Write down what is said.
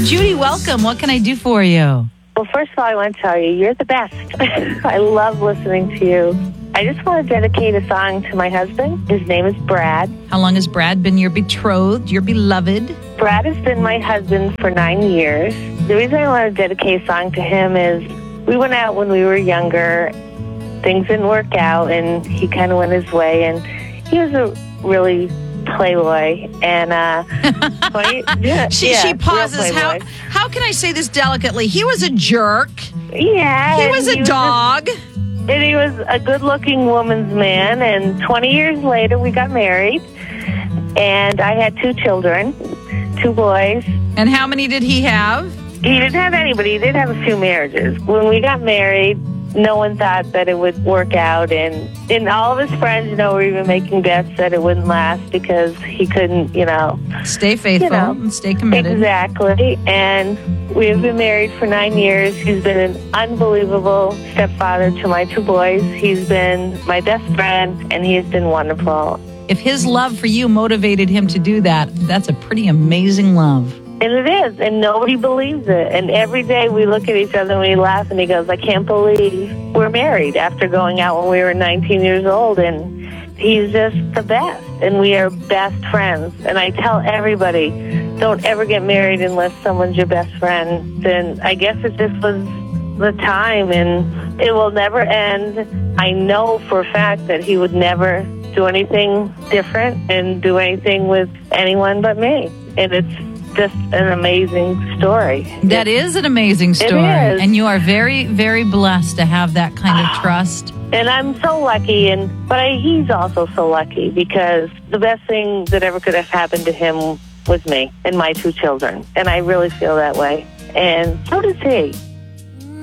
Judy, welcome. What can I do for you? Well, first of all, I want to tell you, you're the best. I love listening to you. I just want to dedicate a song to my husband. His name is Brad. How long has Brad been your betrothed, your beloved? Brad has been my husband for 9 years. The reason I want to dedicate a song to him is we went out when we were younger. Things didn't work out, and he kind of went his way. And he was a really playboy. And she pauses. How can I say this delicately? He was a jerk. Yeah. He was a dog. And he was a good-looking woman's man, and 20 years later, we got married, and I had 2 children, 2 boys. And how many did he have? He didn't have any, but he did have a few marriages. When we got married, no one thought that it would work out, and all of his friends, were even making bets that it wouldn't last because he couldn't, stay faithful and stay committed. Exactly, and we have been married for 9 years. He's been an unbelievable stepfather to my 2 boys. He's been my best friend, and he has been wonderful. If his love for you motivated him to do that, that's a pretty amazing love. And it is, and nobody believes it. And every day we look at each other and we laugh, and he goes, I can't believe we're married after going out when we were 19 years old. And he's just the best, and we are best friends. And I tell everybody, don't ever get married unless someone's your best friend. And I guess it just was the time, and it will never end. I know for a fact that he would never do anything different and do anything with anyone but me. And it's just an amazing story. That is an amazing story. It is. And you are very, very blessed to have that kind of trust. And I'm so lucky, but he's also so lucky because the best thing that ever could have happened to him was me and my 2 children. And I really feel that way. And so does he.